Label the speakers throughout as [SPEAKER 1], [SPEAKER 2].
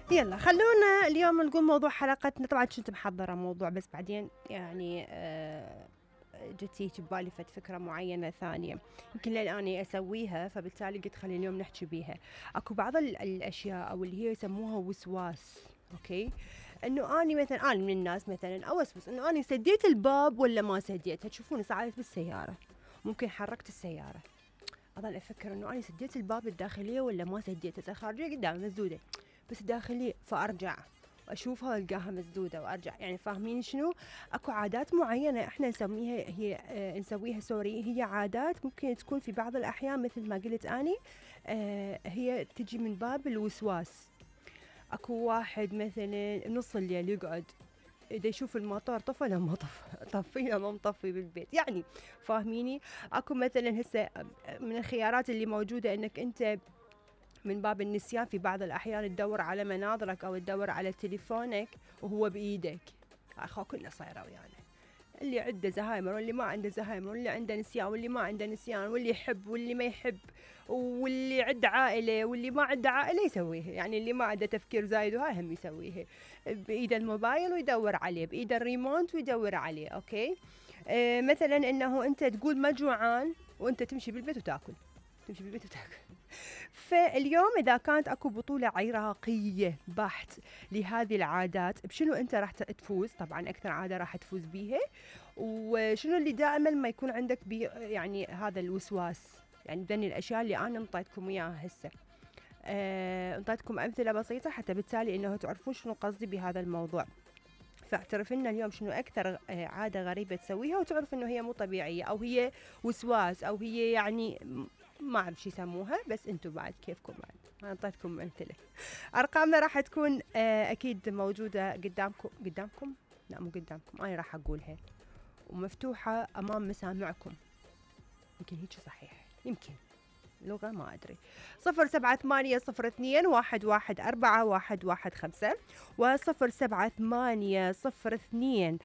[SPEAKER 1] يلا خلونا اليوم نقول موضوع حلقتنا. طبعا كنت محضرة موضوع بس بعدين يعني جتي ببالي فكرة معينة ثانية يمكن للآن أسويها، فبالتالي قلت خلي اليوم نحكي بيها. أكو بعض الأشياء أو اللي هي يسموها وسواس. أوكي، إنه أني مثلا أنا من الناس مثلا أوسوس إنه أني سديت الباب ولا ما سديتها. تشوفوني ساعات بالسيارة ممكن حركت السيارة أظل أفكر إنه أنا سديت الباب الداخلية ولا ما سديتها. الخارجية قدام مسدودة بس الداخلية، فأرجع وأشوفها وألقاها مسدودة وأرجع. يعني فاهمين شنو؟ أكو عادات معينة إحنا نسميها هي نسويها هي عادات ممكن تكون في بعض الأحيان مثل ما قلت أني هي تجي من باب الوسواس. أكو واحد مثلا نص الليل يقعد إذا يشوف المطار طفى ولا ما طفي ولا ما مطفي بالبيت، يعني فاهميني؟ أكو مثلا هسه من الخيارات اللي موجودة إنك أنت من باب النسيان في بعض الأحيان تدور على مناظرك أو تدور على تليفونك وهو بإيدك. أخو كله صايرة ويانا، اللي عنده زهايمر واللي ما عنده زهايمر، واللي عنده نسيان واللي ما عنده نسيان، واللي يحب واللي ما يحب، واللي عنده عائلة واللي ما عنده عائلة يسويه. يعني اللي ما عنده تفكير زايد وهاي هم يسويه بإيده الموبايل ويدور عليه، بإيده الريموت ويدور عليه. أوكي، مثلا إنه أنت تقول ما جوعان وأنت تمشي بالبيت وتاكل، تمشي بالبيت وتاكل. فاليوم إذا كانت أكو بطولة عراقية بحت لهذه العادات، بشنو أنت راح تفوز؟ طبعا أكثر عادة راح تفوز بيها. وشنو اللي دائما ما يكون عندك بي يعني هذا الوسواس؟ يعني بدني الأشياء اللي أنا انطيتكم إياها هسه، انطيتكم أمثلة بسيطة حتى بالتالي إنه تعرفون شنو قصدي بهذا الموضوع. فاعترف لنا اليوم شنو أكثر عادة غريبة تسويها وتعرف إنه هي مو طبيعية أو هي وسواس أو هي يعني ما أعرف شو يسموها، بس أنتم بعد كيفكم بعد. أنا أعطيتكم أمثلة. أرقامنا راح تكون أكيد موجودة قدامكم لا مو قدامكم، أنا راح أقولها ومفتوحة أمام مسامعكم. يمكن هيك صحيح، يمكن لغة ما أدري. 0780011415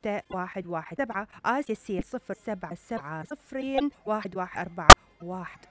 [SPEAKER 1] و0780021117 آسيا 0770011411.